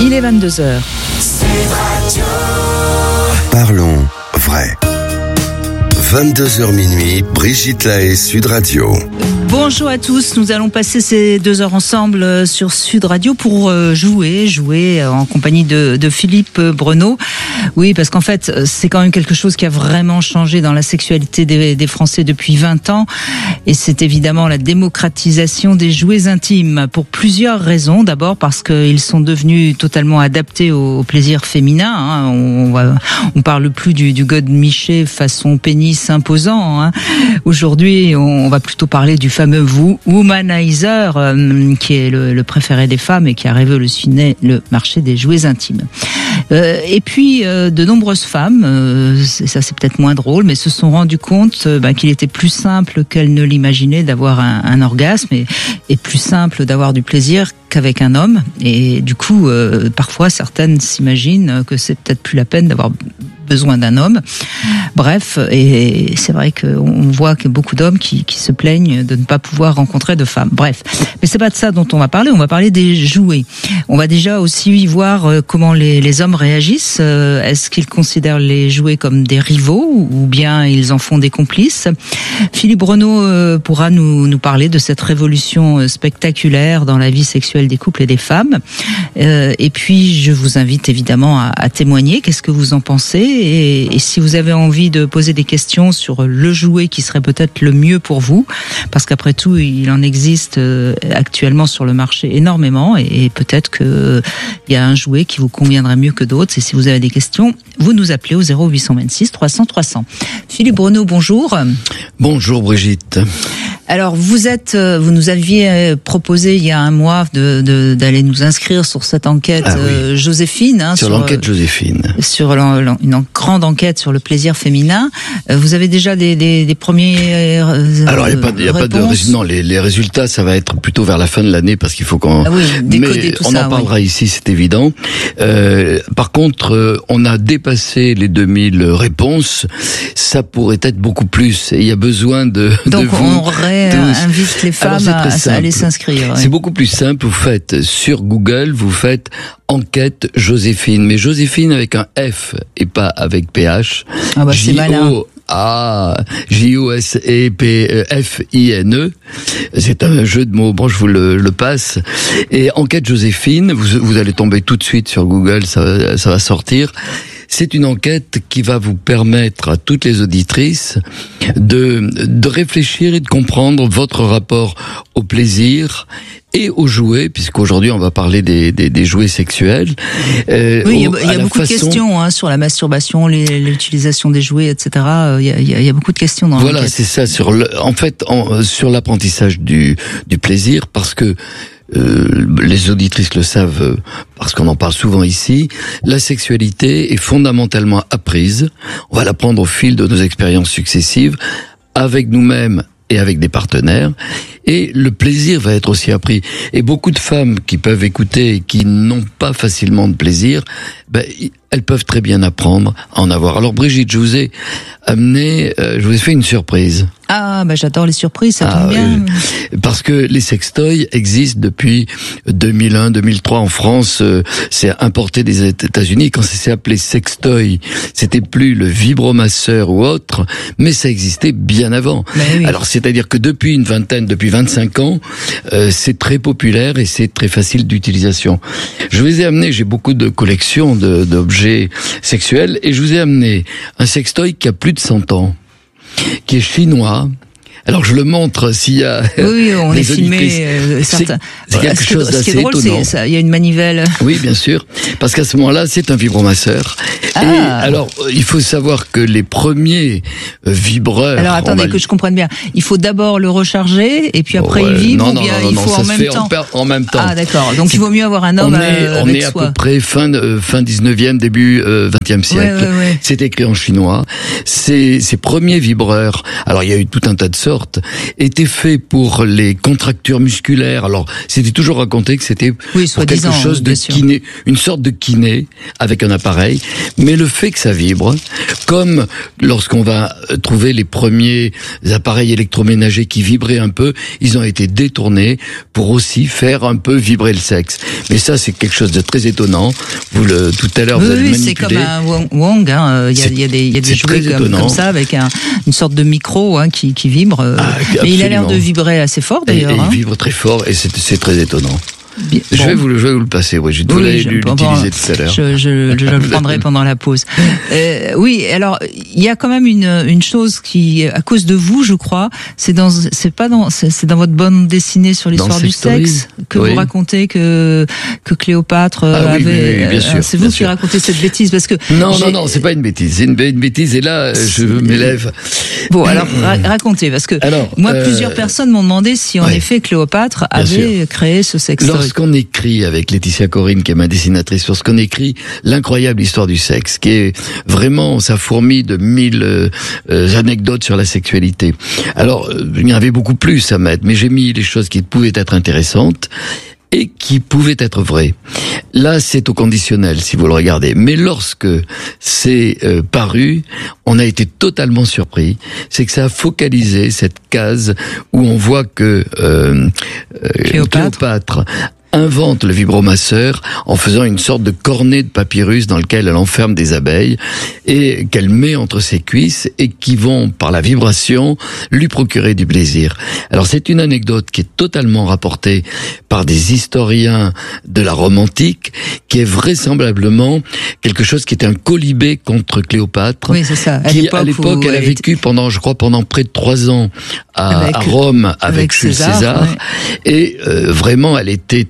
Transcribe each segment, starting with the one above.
Il est 22h. Parlons vrai. 22h minuit, Brigitte Lahaie, Sud Radio. Bonjour à tous, nous allons passer ces 2 heures ensemble sur Sud Radio pour jouer en compagnie de Philippe Breneau. Oui, parce qu'en fait, c'est quand même quelque chose qui a vraiment changé dans la sexualité des Français depuis 20 ans. Et c'est évidemment la démocratisation des jouets intimes pour plusieurs raisons. D'abord parce qu'ils sont devenus totalement adaptés au plaisir féminin. On parle plus du godemiché façon pénis imposant. Aujourd'hui, on va plutôt parler du fameux womanizer qui est le préféré des femmes et qui a révolutionné le marché des jouets intimes. Et puis de nombreuses femmes, ça c'est peut-être moins drôle, mais se sont rendues compte qu'il était plus simple qu'elles ne l'imaginaient d'avoir un orgasme et plus simple d'avoir du plaisir qu'avec un homme. Et du coup, parfois certaines s'imaginent que c'est peut-être plus la peine d'avoir besoin d'un homme. Bref, et c'est vrai qu'on voit que beaucoup d'hommes qui se plaignent de ne pas pouvoir rencontrer de femmes. Bref, mais c'est pas de ça dont on va parler des jouets. On va déjà aussi voir comment les hommes réagissent. Est-ce qu'ils considèrent les jouets comme des rivaux ou bien ils en font des complices? Philippe Breneau pourra nous parler de cette révolution spectaculaire dans la vie sexuelle des couples et des femmes. Et puis, je vous invite évidemment à témoigner. Qu'est-ce que vous en pensez? Et si vous avez envie de poser des questions sur le jouet qui serait peut-être le mieux pour vous, parce qu'après tout, il en existe actuellement sur le marché énormément, et peut-être qu'il y a un jouet qui vous conviendrait mieux que d'autres. Et si vous avez des questions, vous nous appelez au 0826 300 300. Philippe Breneau, bonjour. Bonjour Brigitte. Alors vous nous aviez proposé il y a un mois d'aller nous inscrire sur cette enquête Joséphine. Sur l'enquête Joséphine. Sur une grande enquête sur le plaisir féminin. Vous avez déjà des premiers Alors il n'y a pas de résultats. Non, les résultats, ça va être plutôt vers la fin de l'année parce qu'il faut qu'on... décoder tout ça. On en parlera ici, c'est évident. Par contre, on a dépassé les 2000 réponses. Ça pourrait être beaucoup plus. Et il y a besoin de vous. Invite les femmes à aller s'inscrire. C'est beaucoup plus simple. Vous faites sur Google, vous faites enquête Joséphine, mais Joséphine avec un F et pas avec PH. C'est malin. Joséphine. C'est un jeu de mots. Bon, je vous le passe. Et enquête Joséphine, vous allez tomber tout de suite sur Google, ça va sortir. C'est une enquête qui va vous permettre à toutes les auditrices de réfléchir et de comprendre votre rapport au plaisir et aux jouets, puisqu'aujourd'hui on va parler des jouets sexuels. Il y a beaucoup de questions sur la masturbation, l'utilisation des jouets, etc. Il y a beaucoup de questions dans l'enquête. Voilà, c'est ça. Sur l'apprentissage du plaisir, parce que les auditrices le savent parce qu'on en parle souvent ici, la sexualité est fondamentalement apprise. On va l'apprendre au fil de nos expériences successives, avec nous-mêmes et avec des partenaires, et le plaisir va être aussi appris. Et beaucoup de femmes qui peuvent écouter et qui n'ont pas facilement de plaisir, elles peuvent très bien apprendre à en avoir. Alors Brigitte, je vous ai fait une surprise. J'adore les surprises, ça tombe bien. Parce que les sextoys existent depuis 2001, 2003 en France. C'est importé des États-Unis. Quand c'est appelé sextoy, c'était plus le vibromasseur ou autre, mais ça existait bien avant. Oui. Alors c'est-à-dire que depuis 25 ans, c'est très populaire et c'est très facile d'utilisation. Je vous ai amené, j'ai beaucoup de collections d'objets sexuels, et je vous ai amené un sextoy qui a plus de 100 ans, qui est chinois. Alors je le montre s'il y a... Oui, on est filmé. C'est quelque chose d'assez étonnant. Ce qui est drôle, il y a une manivelle. Oui, bien sûr, parce qu'à ce moment-là, c'est un vibromasseur. Et alors, il faut savoir que les premiers vibreurs... Alors attendez, que je comprenne bien. Il faut d'abord le recharger, et puis après il vibre, ou bien il faut en même temps. En même temps. D'accord. Donc il vaut mieux avoir un homme on est à peu près fin 19e, début 20e siècle. Ouais. C'est écrit en chinois. Ces premiers vibreurs, alors il y a eu tout un tas de sortes. sorte, était fait pour les contractures musculaires. Alors, c'était toujours raconté que c'était pour quelque chose de kiné, une sorte de kiné avec un appareil. Mais le fait que ça vibre, comme lorsqu'on va trouver les premiers appareils électroménagers qui vibraient un peu, ils ont été détournés pour aussi faire un peu vibrer le sexe. Mais ça, c'est quelque chose de très étonnant. Tout à l'heure, vous avez manipulé. C'est comme un Wong, hein. Il y a des jouets comme ça avec une sorte de micro qui vibre. Mais il a l'air de vibrer assez fort d'ailleurs. Et il vibre très fort et c'est très étonnant. Je vais vous le passer. Ouais, j'ai l'utiliser tout à l'heure. Je le prendrai pendant la pause. Oui, alors il y a quand même une chose qui, à cause de vous, je crois, c'est dans votre bande dessinée sur l'histoire du sexe que vous racontez que Cléopâtre avait. Bien sûr. C'est vous qui racontez cette bêtise parce que non, c'est pas une bêtise. C'est une bêtise et là je m'élève. Bon, alors racontez parce que plusieurs personnes m'ont demandé si en effet Cléopâtre avait créé ce sexe. Lorsqu'on écrit avec Laetitia Corinne, qui est ma dessinatrice, lorsqu'on écrit l'incroyable histoire du sexe, qui est vraiment, ça fourmille de 1000 anecdotes sur la sexualité. Alors, il y en avait beaucoup plus à mettre, mais j'ai mis les choses qui pouvaient être intéressantes et qui pouvaient être vraies. Là, c'est au conditionnel, si vous le regardez. Mais lorsque c'est paru, on a été totalement surpris. C'est que ça a focalisé cette case où on voit que Cléopâtre invente le vibromasseur en faisant une sorte de cornet de papyrus dans lequel elle enferme des abeilles et qu'elle met entre ses cuisses et qui vont, par la vibration, lui procurer du plaisir. Alors c'est une anecdote qui est totalement rapportée par des historiens de la Rome antique, qui est vraisemblablement quelque chose qui était un colibé contre Cléopâtre. Oui, c'est ça. À l'époque, elle a vécu pendant près de 3 ans à Rome avec César. Ouais. Et vraiment, elle était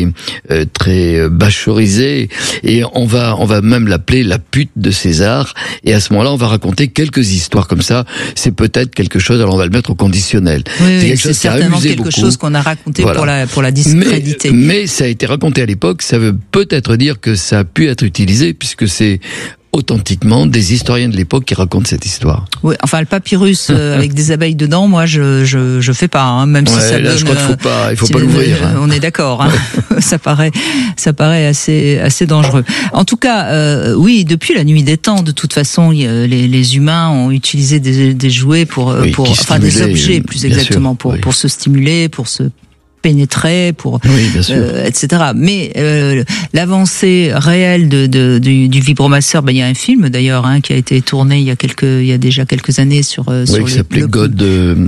très bachorisée, et on va même l'appeler la pute de César, et à ce moment-là on va raconter quelques histoires comme ça. C'est peut-être quelque chose, alors on va le mettre au conditionnel. C'est certainement quelque chose qu'on a raconté pour la discréditer. Mais ça a été raconté à l'époque, ça veut peut-être dire que ça a pu être utilisé, puisque c'est authentiquement des historiens de l'époque qui racontent cette histoire. Oui, enfin le papyrus avec des abeilles dedans, moi je fais pas, hein, même si ça là, donne. Je crois qu'il faut pas l'ouvrir. On est d'accord. Hein. ça paraît assez dangereux. En tout cas, oui, depuis la nuit des temps, de toute façon, les humains ont utilisé des jouets pour des objets plus exactement pour se stimuler, pour se pénétrer, etc. Mais l'avancée réelle du vibromasseur, il y a un film d'ailleurs qui a été tourné il y a déjà quelques années sur qui s'appelait God.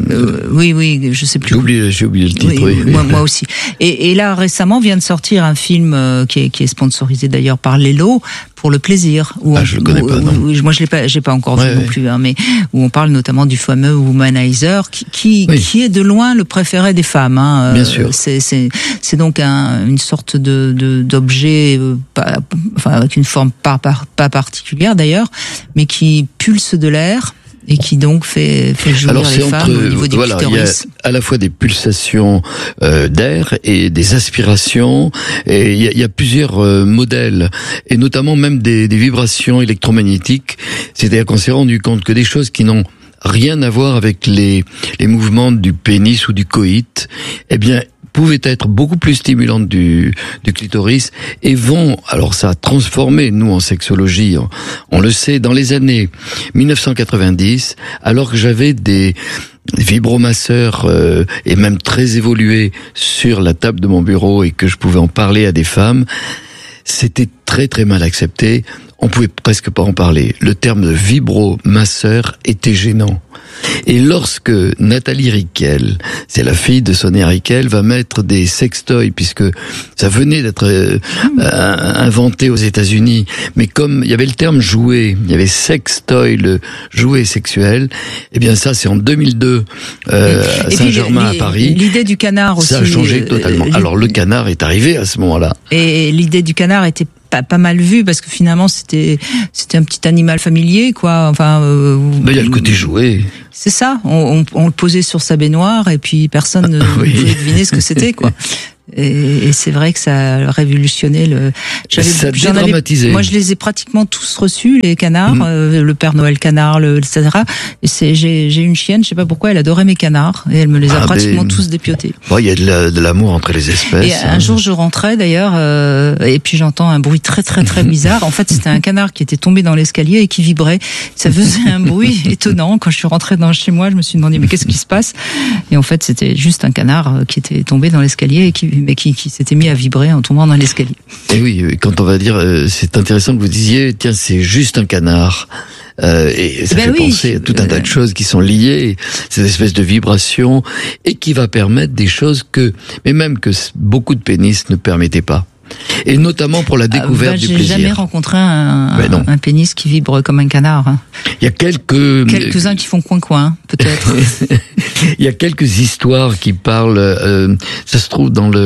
Oui, je sais plus. J'ai oublié le titre. Oui. Moi aussi. Et là récemment vient de sortir un film qui est sponsorisé d'ailleurs par Lelo, pour le plaisir. Je le connais pas, non. Moi, j'ai pas encore vu non plus, mais où on parle notamment du fameux Womanizer, qui est de loin le préféré des femmes. Bien sûr. C'est donc une sorte d'objet, avec une forme pas particulière d'ailleurs, mais qui pulse de l'air. Et qui donc fait jouir les femmes au niveau du clitoris. Il y a à la fois des pulsations d'air et des aspirations, et il y a plusieurs modèles, et notamment même des vibrations électromagnétiques. C'est-à-dire qu'on s'est rendu compte que des choses qui n'ont rien à voir avec les mouvements du pénis ou du coït, pouvaient être beaucoup plus stimulantes du clitoris, et alors ça a transformé, nous en sexologie, on le sait, dans les années 1990, alors que j'avais des vibromasseurs et même très évolués sur la table de mon bureau et que je pouvais en parler à des femmes, c'était très très mal accepté. On pouvait presque pas en parler. Le terme de vibromasseur était gênant. Et lorsque Nathalie Rickel, c'est la fille de Sonia Rickel, va mettre des sextoys, puisque ça venait d'être inventé aux États-Unis, mais comme il y avait le terme jouet, il y avait sextoy, le jouet sexuel, ça c'est en 2002 à Saint-Germain à Paris. L'idée du canard aussi. Ça a changé totalement. Alors le canard est arrivé à ce moment-là. Et l'idée du canard était pas mal vu, parce que finalement c'était un petit animal familier, quoi. Mais il y a le côté jouet. C'est ça. On le posait sur sa baignoire et puis personne ne pouvait deviner ce que c'était, quoi. Et c'est vrai que ça a révolutionné le. Ça a dédramatisé. Moi, je les ai pratiquement tous reçus, les canards, le Père Noël canard, etc. Et j'ai une chienne, je sais pas pourquoi, elle adorait mes canards et elle me les a pratiquement tous dépiotés. Bon, il y a de l'amour entre les espèces. Et un jour, je rentrais d'ailleurs, et puis j'entends un bruit très très très bizarre. En fait, c'était un canard qui était tombé dans l'escalier et qui vibrait. Ça faisait un bruit étonnant. Quand je suis rentrée chez moi, je me suis demandé mais qu'est-ce qui se passe ? Et en fait, c'était juste un canard qui était tombé dans l'escalier et qui s'était mis à vibrer en tombant dans l'escalier. Et oui, quand on va dire, c'est intéressant que vous disiez, tiens, c'est juste un canard. Et ça fait penser à tout un tas de choses qui sont liées, cette espèce de vibration, et qui va permettre des choses mais même que beaucoup de pénis ne permettaient pas. Et notamment pour la découverte du plaisir. J'ai jamais rencontré un pénis qui vibre comme un canard. Il y a quelques-uns qui font coin-coin, peut-être. Il y a quelques histoires qui parlent. Ça se trouve dans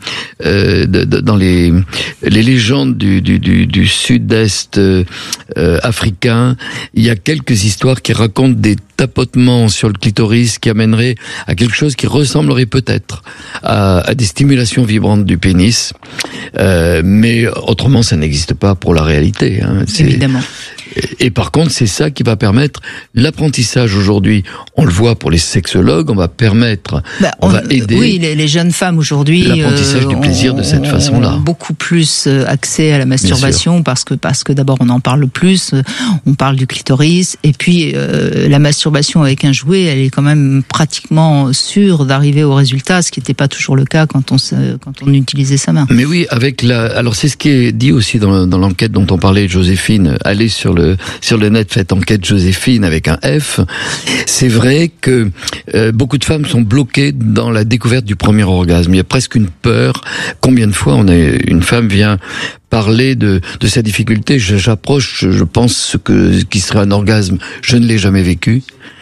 dans les légendes du sud-est africain. Il y a quelques histoires qui racontent des tapotements sur le clitoris qui amèneraient à quelque chose qui ressemblerait peut-être à des stimulations vibrantes du pénis. Mais autrement, ça n'existe pas pour la réalité. Évidemment. Et par contre, c'est ça qui va permettre l'apprentissage aujourd'hui. On le voit pour les sexologues, on va aider. Oui, les jeunes femmes aujourd'hui. L'apprentissage du plaisir de cette façon-là. Ont beaucoup plus accès à la masturbation parce que d'abord on en parle plus, on parle du clitoris et puis la masturbation avec un jouet, elle est quand même pratiquement sûre d'arriver au résultat, ce qui n'était pas toujours le cas quand on utilisait sa main. Mais oui, alors c'est ce qui est dit aussi dans l'enquête dont on parlait, Joséphine. Allez sur le net, faites enquête Joséphine avec un F. C'est vrai que beaucoup de femmes sont bloquées dans la découverte du premier orgasme. Il y a presque une peur. Combien de fois une femme vient parler de sa difficulté, j'approche, je pense ce qui serait un orgasme, je ne l'ai jamais vécu.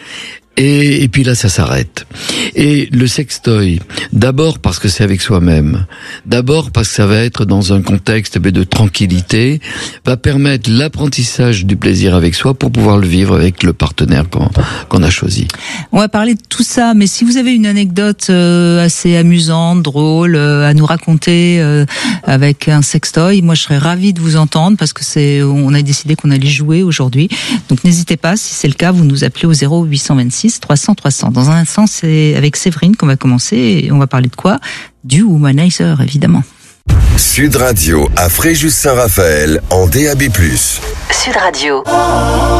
Et puis là, ça s'arrête. Et le sextoy, d'abord parce que c'est avec soi-même, d'abord parce que ça va être dans un contexte de tranquillité, va permettre l'apprentissage du plaisir avec soi pour pouvoir le vivre avec le partenaire qu'on a choisi. On va parler de tout ça, mais si vous avez une anecdote assez amusante, drôle, à nous raconter avec un sextoy, moi je serais ravie de vous entendre parce que on a décidé qu'on allait jouer aujourd'hui. Donc n'hésitez pas, si c'est le cas, vous nous appelez au 0826 300 300. Dans un instant, c'est avec Séverine qu'on va commencer et on va parler de quoi ? Du Womanizer, évidemment. Sud Radio à Fréjus-Saint-Raphaël en DAB+. Sud Radio.